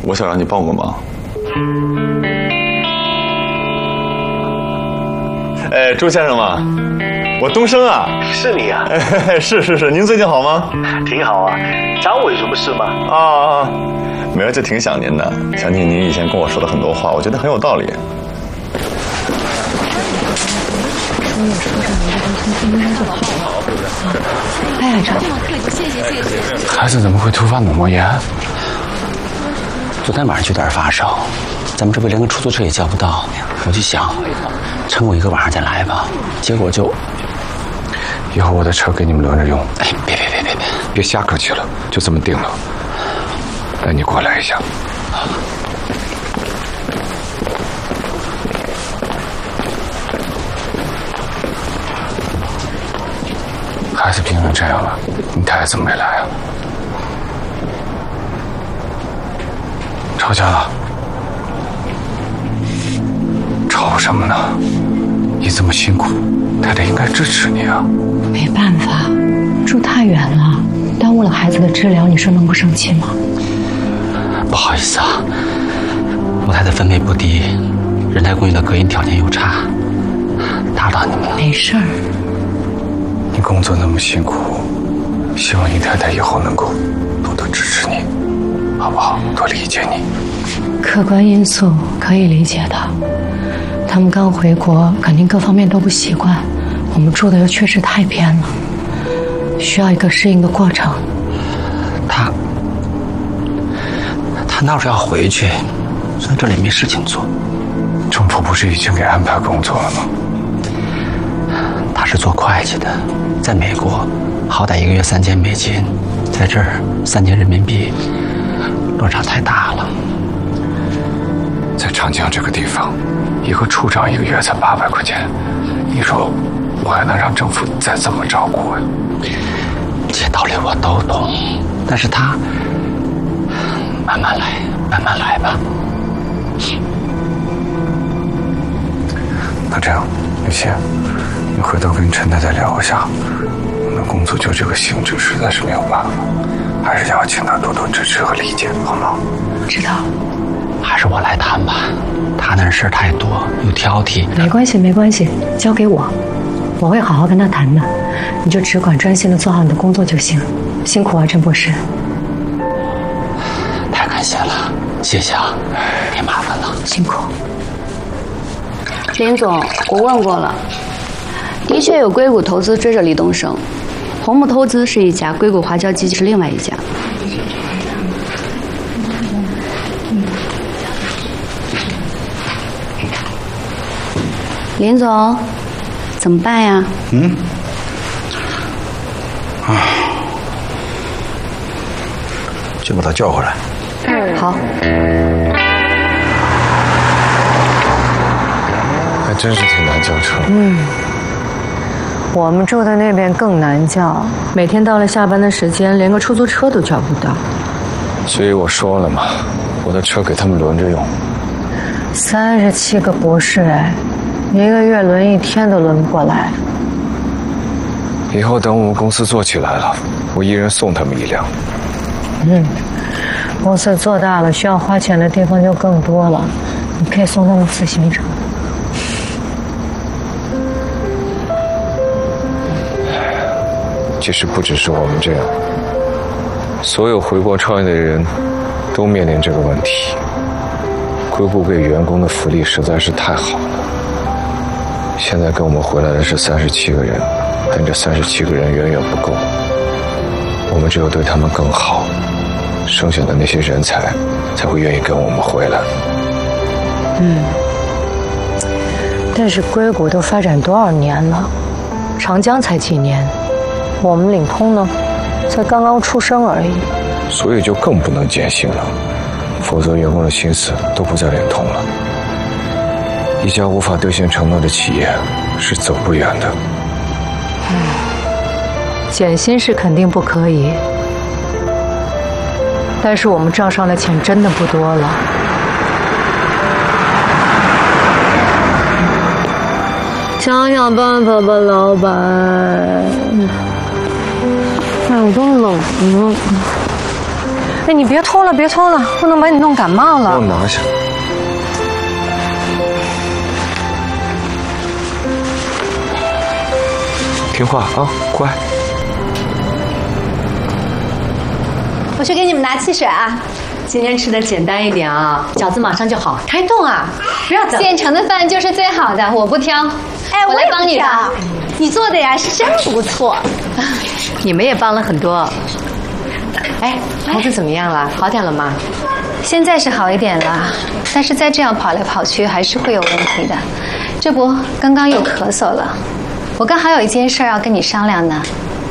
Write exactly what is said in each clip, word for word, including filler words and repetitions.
我想让你帮我个忙。哎，朱先生嘛，我东升啊。 是你啊？ 哎，是是是，您最近好吗？ 挺好啊。找我有什么事吗？ 啊啊，没有，就挺想您的，想起您以前跟我说的很多话，我觉得很有道理。 说也说着，你就从天边就跑了。哎呀，这谢谢谢谢。 孩子怎么会突发脑膜炎？昨天晚上就有点发烧，咱们这边连个出租车也叫不到，我就想撑过一个晚上再来吧。结果就， 以后我的车给你们轮着用。 哎，别别别别别， 别瞎客气了，就这么定了。哎，你过来一下。孩子病成这样了，你太太怎么没来啊？吵架了？吵什么呢？你这么辛苦，太太应该支持你啊。 没办法，住太远了，耽误了孩子的治疗，你说能不生气吗？ 不好意思啊，我太太分贝不低，人太公寓的隔音条件又差，打扰你们了。 没事儿。 你工作那么辛苦，希望你太太以后能够多多支持你，好不好？多理解你。 客观因素可以理解的，他们刚回国，肯定各方面都不习惯。我们住的又确实太偏了，需要一个适应的过程。 他他闹着要回去，在这里没事情做。 中普不是已经给安排工作了吗？ 他是做会计的，在美国好歹一个月三千美金，在这儿三千人民币，落差太大了。 在长江这个地方，一个处长一个月才八百块钱，你说我还能让政府再怎么照顾呀？ 这些道理我都懂，但是他慢慢来，慢慢来吧。 那这样，刘鑫，你回头跟陈太太聊一下，我们工作就这个性质，实在是没有办法，还是要请她多多支持和理解，好吗？ 知道。 还是我来谈吧，他那事儿太多，又挑剔。 没关系，没关系，交给我，我会好好跟他谈的。你就只管专心的做好你的工作就行。辛苦啊，陈博士。 太感谢了，谢谢啊，别麻烦了， 辛苦。 林总，我问过了，的确有硅谷投资追着李东升，红木投资是一家，硅谷华侨基金是另外一家。林总，怎么办呀？ 嗯，啊，就把他叫回来。 嗯，好。 还真是挺难叫车。 嗯，我们住的那边更难叫，每天到了下班的时间，连个出租车都叫不到。 所以我说了嘛，我的车给他们轮着用。 三十七个博士，哎。一个月轮一天都轮不过来。 以后等我们公司做起来了，我一人送他们一辆。 嗯，公司做大了，需要花钱的地方就更多了。你可以送他们自行车。 其实不只是我们这样，所有回国创业的人都面临这个问题。硅谷给员工的福利实在是太好了。现在跟我们回来的是三十七个人，但这三十七个人远远不够。我们只有对他们更好，剩下的那些人才才会愿意跟我们回来。 嗯，但是硅谷都发展多少年了，长江才几年，我们领通呢，才刚刚出生而已。 所以就更不能减薪了，否则员工的心思都不在领通了。一家无法兑现承诺的企业是走不远的。 嗯，减薪是肯定不可以，但是我们账上的钱真的不多了。想想办法吧，老板。哎，我都冷了。 哎，你别脱了，别脱了，不能把你弄感冒了。 帮我拿下。听话啊，乖。 我去给你们拿汽水啊。 今天吃的简单一点啊，饺子马上就好，开动啊，不要等。 现成的饭就是最好的，我不挑。 哎， 我来帮你吧。你做的呀是真不错。 你们也帮了很多。哎，孩子怎么样了？好点了吗？ 现在是好一点了，但是再这样跑来跑去还是会有问题的。这不，刚刚又咳嗽了。我刚还有一件事要跟你商量呢。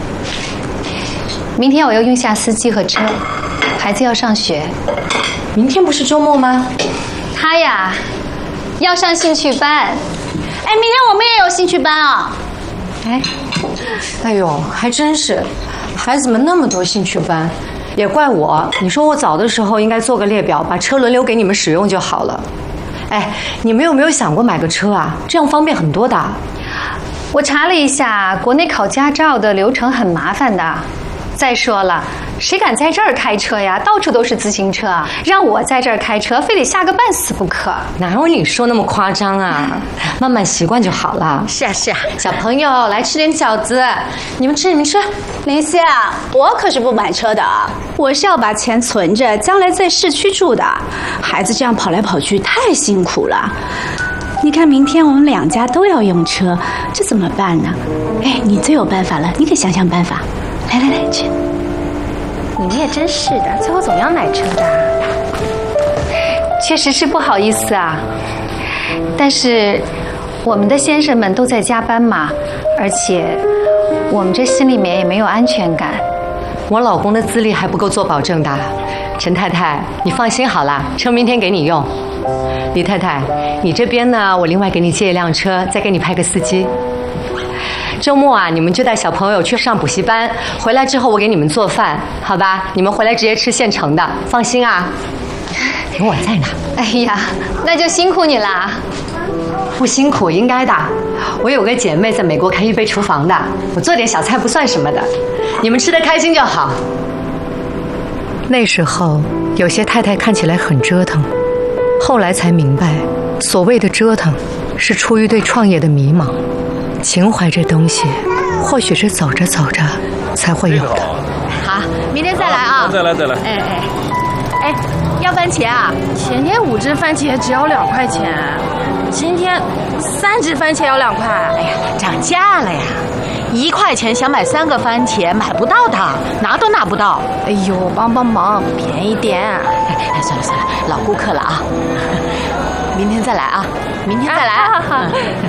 明天我要用下司机和车，孩子要上学。 明天不是周末吗？ 他呀，要上兴趣班。 哎，明天我们也有兴趣班啊。 哎，哎呦，还真是，孩子们那么多兴趣班，也怪我。你说我早的时候应该做个列表，把车轮流给你们使用就好了。哎，你们有没有想过买个车啊？这样方便很多的。 我查了一下，国内考驾照的流程很麻烦的。再说了，谁敢在这儿开车呀？到处都是自行车，让我在这儿开车，非得吓个半死不可。 哪有你说那么夸张啊？慢慢习惯就好了。 是啊是啊， 小朋友来吃点饺子，你们吃你们吃。 林夕啊，我可是不买车的，我是要把钱存着，将来在市区住的。孩子这样跑来跑去太辛苦了。你看，明天我们两家都要用车，这怎么办呢？哎，你最有办法了，你给想想办法。来来来，去！ 你们也真是的，最后总要买车的。确实是不好意思啊，但是我们的先生们都在加班嘛，而且我们这心里面也没有安全感。 我老公的资历还不够做保证的，陈太太，你放心好了，车明天给你用。李太太，你这边呢，我另外给你借一辆车，再给你派个司机。周末啊，你们就带小朋友去上补习班，回来之后我给你们做饭，好吧？你们回来直接吃现成的，放心啊。有我在呢。 哎呀，那就辛苦你啦。 不辛苦，应该的。我有个姐妹在美国开预备厨房的，我做点小菜不算什么的，你们吃得开心就好。那时候，有些太太看起来很折腾，后来才明白，所谓的折腾，是出于对创业的迷茫。情怀这东西，或许是走着走着才会有的。 好，明天再来啊！ 再来再来。 哎哎哎，要番茄啊！ 前天五只番茄只要两块钱，今天三只番茄要两块。 哎呀，涨价了呀！一块钱想买三个番茄买不到的，拿都拿不到。 哎呦，帮帮忙，便宜点！ 哎，算了算了，老顾客了啊！明天再来啊！明天再来。啊好好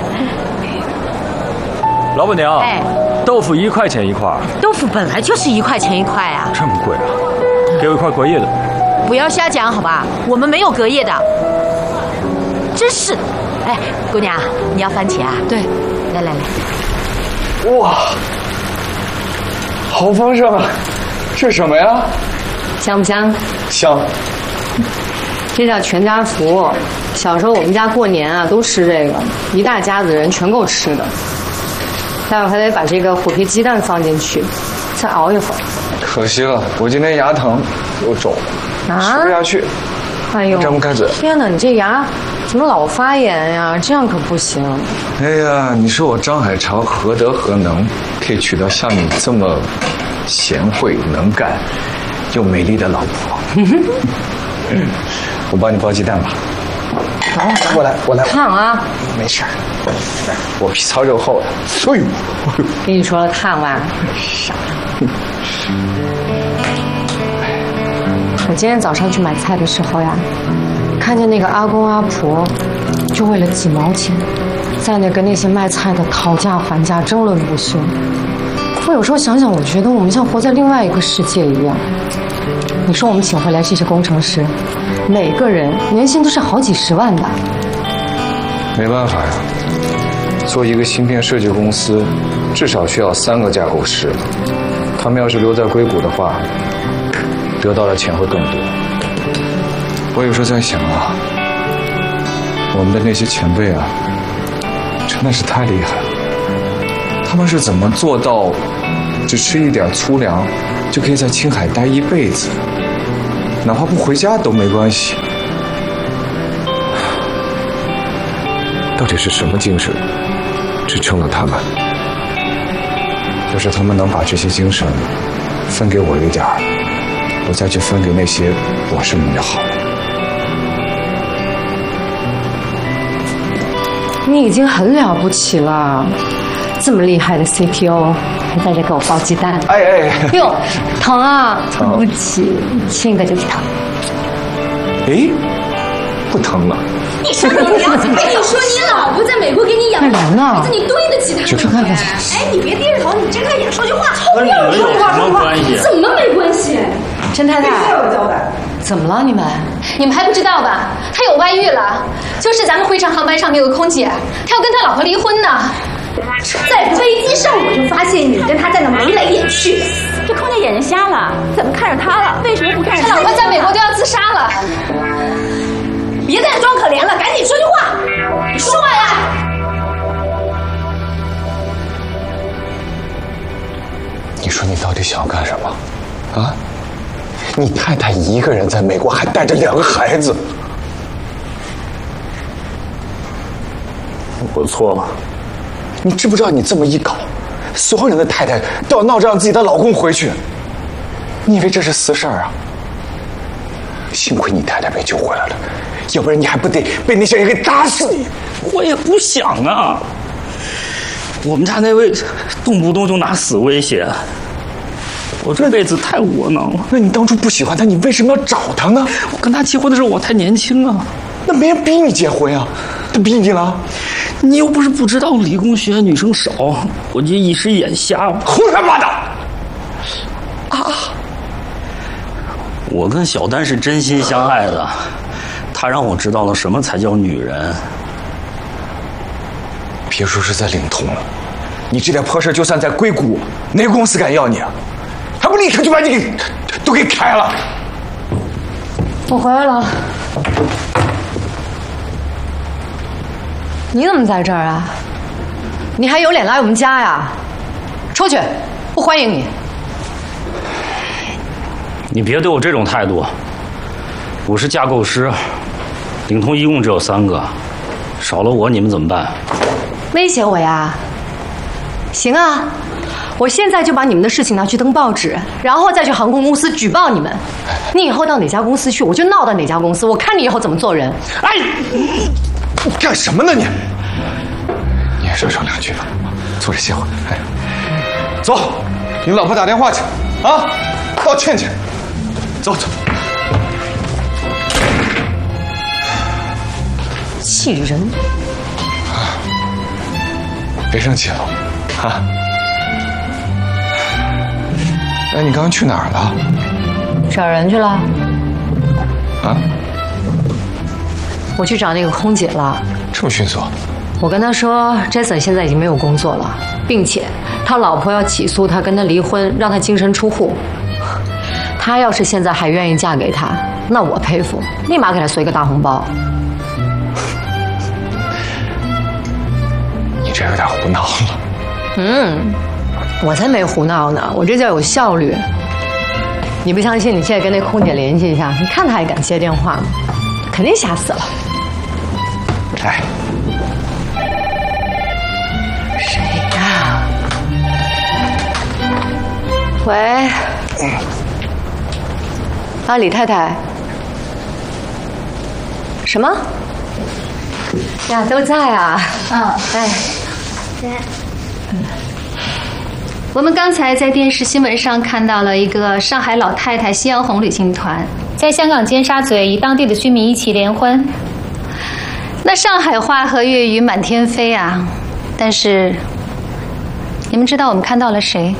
老板娘， 哎， 豆腐一块钱一块。 豆腐本来就是一块钱一块啊， 这么贵啊！给我一块隔夜的。 不要瞎讲好吧，我们没有隔夜的。真是，哎，姑娘，你要番茄啊？ 对， 来来来。 哇，好丰盛啊！这是什么呀？ 香不香？ 香。 这叫全家福。小时候我们家过年啊，都吃这个，一大家子人全够吃的。待会儿还得把这个虎皮鸡蛋放进去，再熬一会儿。 可惜了，我今天牙疼又肿， 啊、 吃不下去。 哎呦， 张不开嘴。 天哪，你这牙怎么老发炎呀？这样可不行。 哎呀，你说我张海潮何德何能，可以娶到像你这么贤惠能干又美丽的老婆？我帮你包鸡蛋吧。 好， 我来，我来。 烫啊！ 没事儿，我皮糙肉厚的。哎呦， 跟你说了烫吧，傻。我今天早上去买菜的时候呀，看见那个阿公阿婆，就为了几毛钱，在那跟那些卖菜的讨价还价，争论不休。我有时候想想，我觉得我们像活在另外一个世界一样。你说我们请回来这些工程师，每个人年薪都是好几十万的。 没办法呀，做一个芯片设计公司，至少需要三个架构师。他们要是留在硅谷的话，得到的钱会更多。我有时候在想啊，我们的那些前辈啊，真的是太厉害了。他们是怎么做到只吃一点粗粮就可以在青海待一辈子？ 哪怕不回家都没关系。到底是什么精神支撑了他们？要是他们能把这些精神分给我一点儿，我再去分给那些我生命的好。 你已经很了不起了，这么厉害的 C T O 还在这给我包鸡蛋。 哎哎， 哟，疼啊！ 疼对不起，亲一个就疼。 哎，不疼了。 你说你娘！哎，你说你老婆在美国给你养人呢？ 你对得起她就吗？哎，你别低着头，你睁开眼说句话。不要说句话，说句话，怎么没关系？ 陈太太， 我交代。 怎么了你们？ 你们还不知道吧？他有外遇了，就是咱们回程航班上面有个空姐，他要跟他老婆离婚呢。 在飞机上我就发现你跟他在那眉来眼去的。这空姐眼睛瞎了？怎么看着他了？为什么不看着他老婆在美国都要自杀了。 别再装可怜了，赶紧说句话！你说话呀！ 你说你到底想要干什么？啊？你太太一个人在美国，还带着两个孩子。 我错了。 你知不知道你这么一搞，所有人的太太都要闹着让自己的老公回去？你以为这是私事儿啊？幸亏你太太被救回来了，要不然你还不得被那些人给打死你！ 我也不想啊。我们家那位动不动就拿死威胁，我这辈子太窝囊了。 那你当初不喜欢他，你为什么要找他呢？ 我跟他结婚的时候我太年轻啊。 那没人逼你结婚呀？他逼你了？ 你又不是不知道理工学院女生少，我就一时眼瞎了。 胡说八道！ 啊！我跟小丹是真心相爱的，她让我知道了什么才叫女人。 别说是在领通了，你这点破事就算在硅谷，哪个公司敢要你啊？还不立刻就把你给都给开了？ 我回来了。你怎么在这儿啊？你还有脸来我们家呀？出去，不欢迎你。 你别对我这种态度。我是架构师，领通一共只有三个，少了我你们怎么办？ 威胁我呀？行啊，我现在就把你们的事情拿去登报纸，然后再去航空公司举报你们。你以后到哪家公司去，我就闹到哪家公司，我看你以后怎么做人。 哎！你干什么呢你？你也少说两句吧，坐着歇会儿。哎，走，给你老婆打电话去，啊，道歉去。走走。 气人！ 啊，别生气了，啊。哎，你刚刚去哪儿了？ 找人去了。 啊？ 我去找那个空姐了。 这么迅速？ 我跟他说 ，Jason 现在已经没有工作了，并且他老婆要起诉他，跟他离婚，让他净身出户。他要是现在还愿意嫁给他，那我佩服，立马给他随个大红包。 你这有点胡闹了。 嗯，我才没胡闹呢，我这叫有效率。你不相信，你现在跟那空姐联系一下，你看他还敢接电话吗？肯定吓死了。 哎， 谁呀？喂，啊，李太太。什么？呀，都在啊。 嗯， 哎， 对。我们刚才在电视新闻上看到了一个上海老太太夕阳红旅行团在香港尖沙咀与当地的居民一起联婚。那上海话和粤语满天飞啊！但是，你们知道我们看到了谁？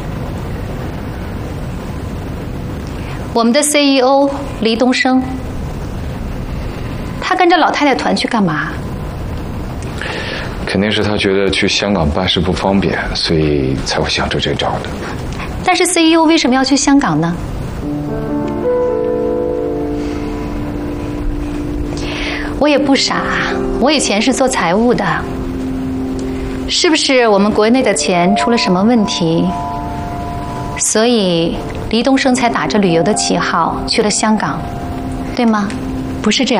我们的 C E O 黎东升，他跟着老太太团去干嘛？ 肯定是他觉得去香港办事不方便，所以才会想出这招的。 但是 C E O 为什么要去香港呢？我也不傻，我以前是做财务的。是不是我们国内的钱出了什么问题，所以黎东升才打着旅游的旗号去了香港？ 对吗？ 不是这样。